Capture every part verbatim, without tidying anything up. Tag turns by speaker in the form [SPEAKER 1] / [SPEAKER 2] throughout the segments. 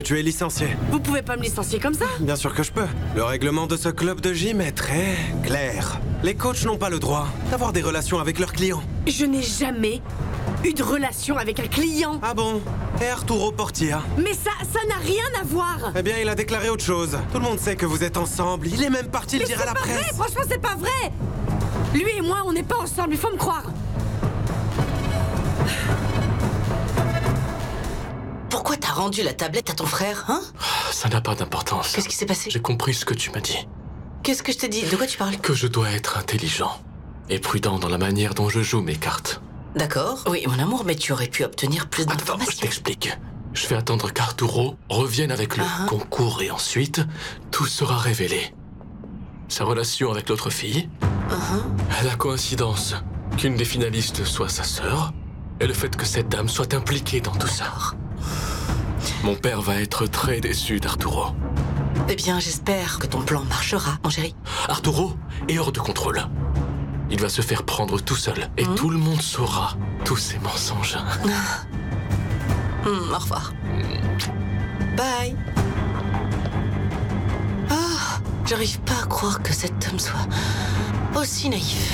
[SPEAKER 1] Tu es licencié.
[SPEAKER 2] Vous pouvez pas me licencier comme ça.
[SPEAKER 1] Bien sûr que je peux. Le règlement de ce club de gym est très clair. Les coachs n'ont pas le droit d'avoir des relations avec leurs clients.
[SPEAKER 2] Je n'ai jamais eu de relation avec un client.
[SPEAKER 1] Ah bon? Et Arturo Portilla?
[SPEAKER 2] Mais ça, ça n'a rien à voir.
[SPEAKER 1] Eh bien, il a déclaré autre chose. Tout le monde sait que vous êtes ensemble. Il est même parti le
[SPEAKER 2] Mais
[SPEAKER 1] dire
[SPEAKER 2] c'est
[SPEAKER 1] à la
[SPEAKER 2] pas
[SPEAKER 1] presse.
[SPEAKER 2] vrai, franchement, c'est pas vrai. Lui et moi, on n'est pas ensemble, il faut me croire.
[SPEAKER 3] Pourquoi t'as rendu la tablette à ton frère, hein?
[SPEAKER 4] Ça n'a pas d'importance.
[SPEAKER 3] Qu'est-ce qui s'est passé?
[SPEAKER 4] J'ai compris ce que tu m'as dit.
[SPEAKER 3] Qu'est-ce que je t'ai dit? De quoi tu parles?
[SPEAKER 4] Que je dois être intelligent et prudent dans la manière dont je joue mes cartes.
[SPEAKER 3] D'accord. Oui, mon amour, mais tu aurais pu obtenir plus
[SPEAKER 4] Attends, je
[SPEAKER 3] d'informations.
[SPEAKER 4] t'explique. Je vais attendre qu'Arturo revienne avec le
[SPEAKER 3] Ah.
[SPEAKER 4] concours et ensuite, tout sera révélé. Sa relation avec l'autre fille,
[SPEAKER 3] Uh-huh.
[SPEAKER 4] la coïncidence qu'une des finalistes soit sa sœur, et le fait que cette dame soit impliquée dans tout ça. Mon père va être très déçu d'Arturo.
[SPEAKER 3] Eh bien, j'espère que ton plan marchera, mon chéri.
[SPEAKER 4] Arturo est hors de contrôle. Il va se faire prendre tout seul, et tout le monde saura tous ses mensonges.
[SPEAKER 3] Hmm, au revoir. Bye. Ah, j'arrive pas à croire que cet homme soit aussi naïf.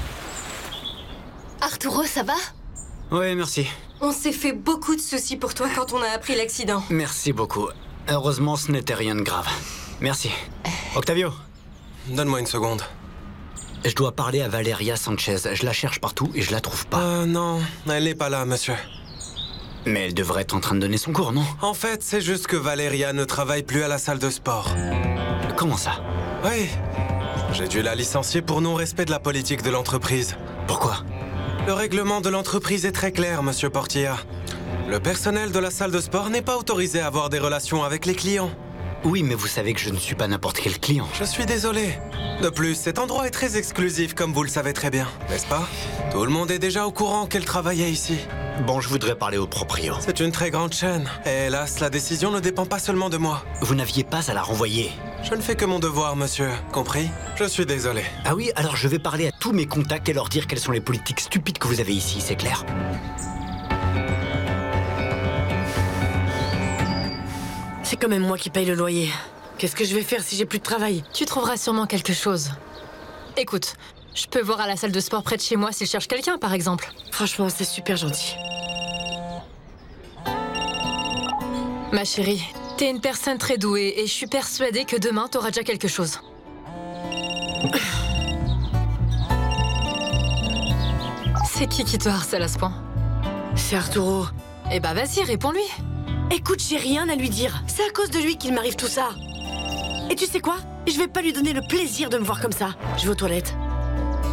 [SPEAKER 5] Arturo, ça va?
[SPEAKER 6] Oui, merci.
[SPEAKER 5] On s'est fait beaucoup de soucis pour toi quand on a appris l'accident.
[SPEAKER 6] Merci beaucoup. Heureusement, ce n'était rien de grave. Merci. Octavio,
[SPEAKER 1] Donne-moi une seconde.
[SPEAKER 6] je dois parler à Valeria Sanchez. Je la cherche partout et je la trouve pas.
[SPEAKER 1] Euh, non, elle n'est pas là, monsieur.
[SPEAKER 6] Mais elle devrait être en train de donner son cours, non?
[SPEAKER 1] En fait, c'est juste que Valeria ne travaille plus à la salle de sport.
[SPEAKER 6] Comment ça?
[SPEAKER 1] Oui. J'ai dû la licencier pour non-respect de la politique de l'entreprise.
[SPEAKER 6] Pourquoi?
[SPEAKER 1] Le règlement de l'entreprise est très clair, monsieur Portilla. Le personnel de la salle de sport n'est pas autorisé à avoir des relations avec les clients.
[SPEAKER 6] Oui, mais vous savez que je ne suis pas n'importe quel client.
[SPEAKER 1] Je suis désolé. De plus, cet endroit est très exclusif, comme vous le savez très bien, n'est-ce pas? Tout le monde est déjà au courant qu'elle travaillait ici.
[SPEAKER 6] Bon, je voudrais parler au proprio.
[SPEAKER 1] C'est une très grande chaîne. Et hélas, la décision ne dépend pas seulement de moi.
[SPEAKER 6] Vous n'aviez pas à la renvoyer.
[SPEAKER 1] Je ne fais que mon devoir, monsieur. Compris? Je suis désolé.
[SPEAKER 6] Ah oui, alors je vais parler à tous mes contacts et leur dire quelles sont les politiques stupides que vous avez ici, c'est clair?
[SPEAKER 2] C'est quand même moi qui paye le loyer. Qu'est-ce que je vais faire si j'ai plus de travail?
[SPEAKER 7] Tu trouveras sûrement quelque chose. Écoute, je peux voir à la salle de sport près de chez moi s'il cherche quelqu'un, par exemple.
[SPEAKER 2] Franchement, c'est super gentil.
[SPEAKER 7] Ma chérie, t'es une personne très douée et je suis persuadée que demain, t'auras déjà quelque chose. C'est qui qui te harcèle à ce point?
[SPEAKER 2] C'est Arturo.
[SPEAKER 7] Eh bah vas-y, réponds-lui.
[SPEAKER 2] Écoute, j'ai rien à lui dire. C'est à cause de lui qu'il m'arrive tout ça. Et tu sais quoi? Je vais pas lui donner le plaisir de me voir comme ça. Je vais aux toilettes.